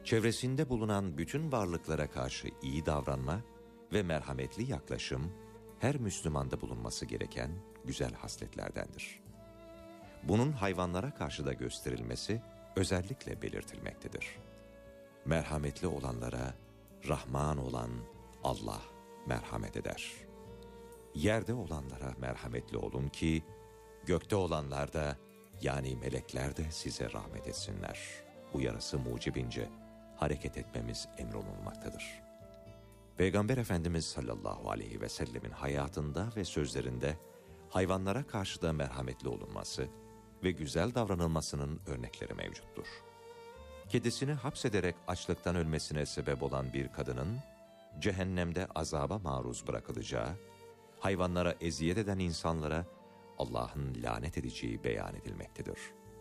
Çevresinde bulunan bütün varlıklara karşı iyi davranma ve merhametli yaklaşım, her Müslümanda bulunması gereken güzel hasletlerdendir. Bunun hayvanlara karşı da gösterilmesi özellikle belirtilmektedir. Merhametli olanlara Rahman olan Allah merhamet eder. Yerde olanlara merhametli olun ki, gökte olanlar da, yani melekler de size rahmet etsinler. Uyarısı mucibince hareket etmemiz emrolunmaktadır. Peygamber Efendimiz sallallahu aleyhi ve sellemin hayatında ve sözlerinde hayvanlara karşı da merhametli olunması ve güzel davranılmasının örnekleri mevcuttur. Kedisini hapsederek açlıktan ölmesine sebep olan bir kadının cehennemde azaba maruz bırakılacağı, hayvanlara eziyet eden insanlara Allah'ın lanet edeceği beyan edilmektedir.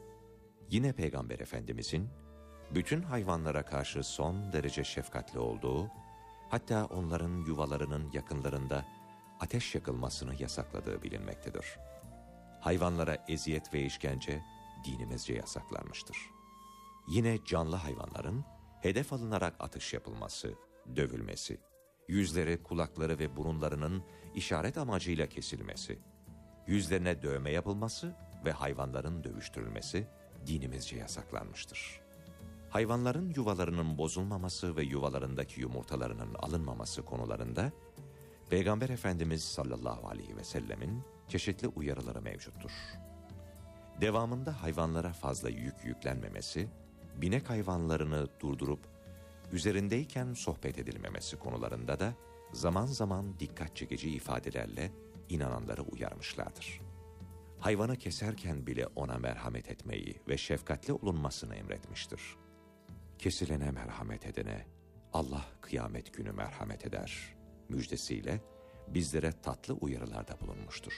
Yine Peygamber Efendimizin bütün hayvanlara karşı son derece şefkatli olduğu, hatta onların yuvalarının yakınlarında ateş yakılmasını yasakladığı bilinmektedir. Hayvanlara eziyet ve işkence dinimizce yasaklanmıştır. Yine canlı hayvanların hedef alınarak atış yapılması, dövülmesi, yüzleri, kulakları ve burunlarının işaret amacıyla kesilmesi, yüzlerine dövme yapılması ve hayvanların dövüştürülmesi dinimizce yasaklanmıştır. Hayvanların yuvalarının bozulmaması ve yuvalarındaki yumurtalarının alınmaması konularında Peygamber Efendimiz sallallahu aleyhi ve sellemin çeşitli uyarıları mevcuttur. Devamında hayvanlara fazla yük yüklenmemesi, binek hayvanlarını durdurup üzerindeyken sohbet edilmemesi konularında da zaman zaman dikkat çekici ifadelerle inananları uyarmışlardır. Hayvanı keserken bile ona merhamet etmeyi ve şefkatli olunmasını emretmiştir. Kesilene merhamet edene Allah kıyamet günü merhamet eder müjdesiyle bizlere tatlı uyarılarda bulunmuştur.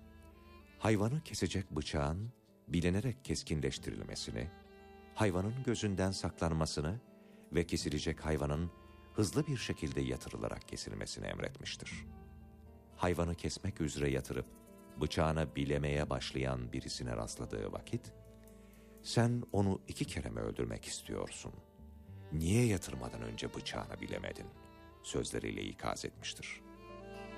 Hayvanı kesecek bıçağın bilenerek keskinleştirilmesini, hayvanın gözünden saklanmasını ve kesilecek hayvanın hızlı bir şekilde yatırılarak kesilmesini emretmiştir. Hayvanı kesmek üzere yatırıp bıçağını bilemeye başlayan birisine rastladığı vakit, "Sen onu 2 kere mi öldürmek istiyorsun? Niye yatırmadan önce bıçağını bilemedin?" sözleriyle ikaz etmiştir.